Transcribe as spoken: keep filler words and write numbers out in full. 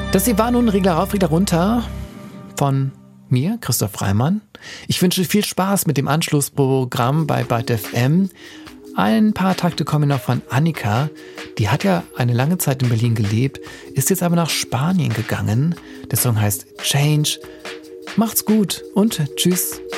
Das hier war nun Regler rauf, Regler runter von mir, Christoph Reimann. Ich wünsche viel Spaß mit dem Anschlussprogramm bei Byte F M. Ein paar Takte kommen noch von Annika. Die hat ja eine lange Zeit in Berlin gelebt, ist jetzt aber nach Spanien gegangen. Der Song heißt Change. Macht's gut und tschüss.